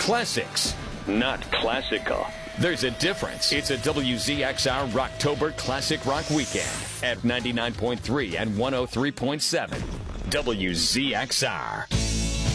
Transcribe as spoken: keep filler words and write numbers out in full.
Classics, not classical. There's a difference. It's a W Z X R Rocktober Classic Rock Weekend at ninety-nine point three and one oh three point seven. W Z X R.